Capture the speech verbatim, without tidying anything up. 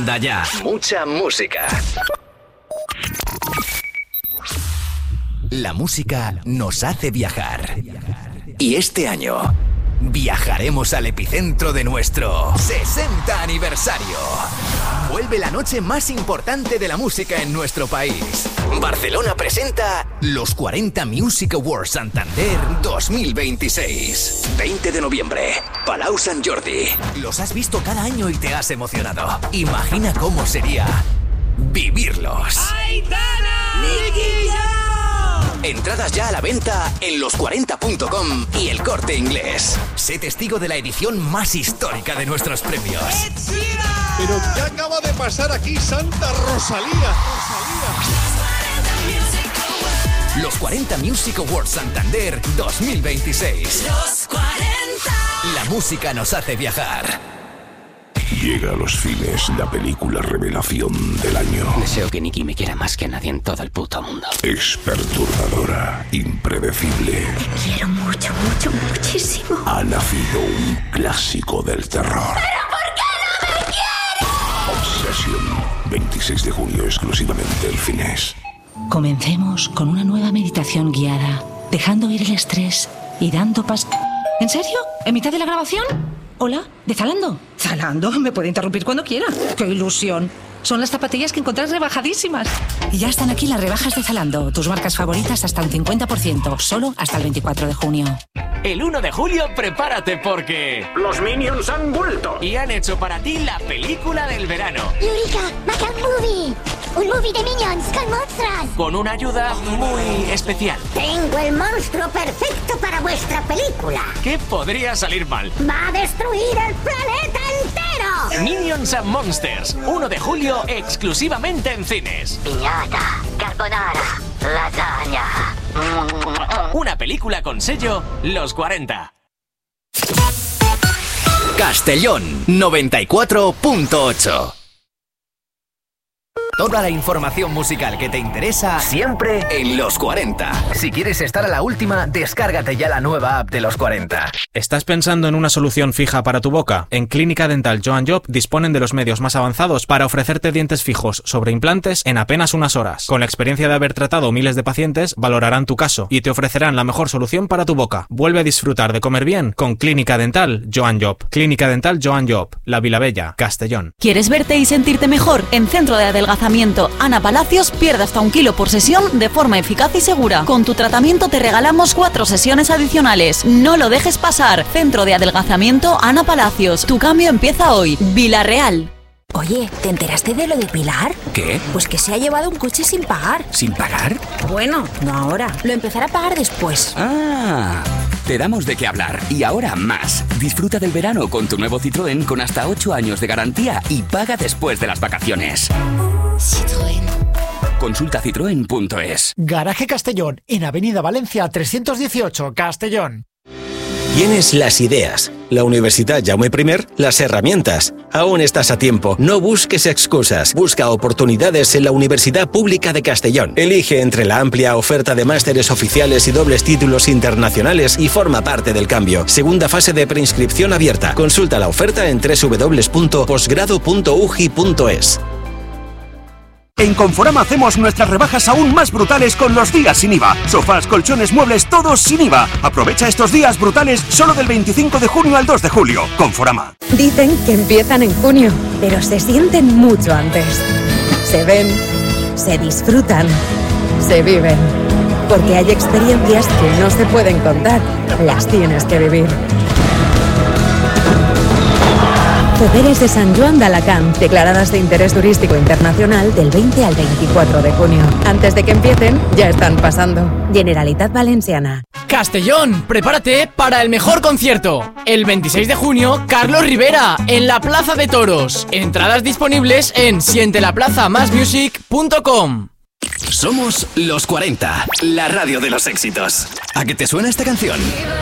Onda Ya. Mucha música. La música nos hace viajar. Y este año viajaremos al epicentro de nuestro sesenta aniversario. Vuelve la noche más importante de la música en nuestro país. Barcelona presenta los cuarenta Music Awards Santander dos mil veintiséis. veinte de noviembre, Palau Sant Jordi. Los has visto cada año y te has emocionado. Imagina cómo sería vivirlos. ¡Aitana! ¡Nicky Jam! Entradas ya a la venta en los cuarenta punto com y El Corte Inglés. Sé testigo de la edición más histórica de nuestros premios. ¿Pero qué acaba de pasar aquí, Santa Rosalía? Rosalía. Los cuarenta Music Awards Santander dos mil veintiséis. Los cuarenta. La música nos hace viajar. Llega a los cines la película revelación del año. Deseo que Nicky me quiera más que a nadie en todo el puto mundo. Es perturbadora, impredecible. Te quiero mucho, mucho, muchísimo. Ha nacido un clásico del terror. ¿Pero por qué no me quieres? Obsession, veintiséis de junio exclusivamente en cines. Comencemos con una nueva meditación guiada, dejando ir el estrés y dando pas... ¿En serio? ¿En mitad de la grabación? Hola, ¿de Zalando? Zalando, me puede interrumpir cuando quiera. ¡Qué ilusión! Son las zapatillas que encontrás rebajadísimas. Y ya están aquí las rebajas de Zalando. Tus marcas favoritas hasta un cincuenta por ciento, solo hasta el veinticuatro de junio. El uno de julio prepárate porque... ¡Los Minions han vuelto! Y han hecho para ti la película del verano. ¡Eureka! ¡Macan Movie! ¡Un movie de Minions con monstruos! Con una ayuda muy especial. Tengo el monstruo perfecto para vuestra película. ¿Qué podría salir mal? ¡Va a destruir el planeta entero! Minions and Monsters, uno de julio exclusivamente en cines. Piñata, carbonara, lasaña. Una película con sello Los cuarenta. Castellón noventa y cuatro punto ocho. Toda la información musical que te interesa siempre en Los cuarenta. Si quieres estar a la última, descárgate ya la nueva app de Los cuarenta. ¿Estás pensando en una solución fija para tu boca? En Clínica Dental Joan Job disponen de los medios más avanzados para ofrecerte dientes fijos sobre implantes en apenas unas horas. Con la experiencia de haber tratado miles de pacientes, valorarán tu caso y te ofrecerán la mejor solución para tu boca. Vuelve a disfrutar de comer bien con Clínica Dental Joan Job. Clínica Dental Joan Job, La Vilabella, Castellón. ¿Quieres verte y sentirte mejor? En Centro de Adelgazamiento Ana Palacios pierde hasta un kilo por sesión de forma eficaz y segura. Con tu tratamiento te regalamos cuatro sesiones adicionales. No lo dejes pasar. Centro de Adelgazamiento Ana Palacios. Tu cambio empieza hoy. Villarreal. Oye, ¿te enteraste de lo de Pilar? ¿Qué? Pues que se ha llevado un coche sin pagar. ¿Sin pagar? Bueno, no ahora. Lo empezará a pagar después. Ah, te damos de qué hablar. Y ahora más. Disfruta del verano con tu nuevo Citroën con hasta ocho años de garantía y paga después de las vacaciones. Citroën. Consulta citroen punto es. Garaje Castellón, en Avenida Valencia trescientos dieciocho, Castellón. Tienes las ideas, la Universidad Jaume primer, las herramientas. Aún estás a tiempo, no busques excusas. Busca oportunidades en la Universidad Pública de Castellón. Elige entre la amplia oferta de másteres oficiales y dobles títulos internacionales y forma parte del cambio. Segunda fase de preinscripción abierta. Consulta la oferta en doble u doble u doble u punto posgrado punto u g i punto es. En Conforama hacemos nuestras rebajas aún más brutales con los días sin I V A. Sofás, colchones, muebles, todos sin I V A. Aprovecha estos días brutales solo del veinticinco de junio al dos de julio. Conforama. Dicen que empiezan en junio, pero se sienten mucho antes. Se ven, se disfrutan, se viven. Porque hay experiencias que no se pueden contar, las tienes que vivir. Poderes de San Joan de Alacant, declaradas de interés turístico internacional del veinte al veinticuatro de junio. Antes de que empiecen, ya están pasando. Generalitat Valenciana. Castellón, prepárate para el mejor concierto. El veintiséis de junio, Carlos Rivera, en la Plaza de Toros. Entradas disponibles en siente la plaza más music punto com. Somos Los cuarenta, la radio de los éxitos. ¿A qué te suena esta canción?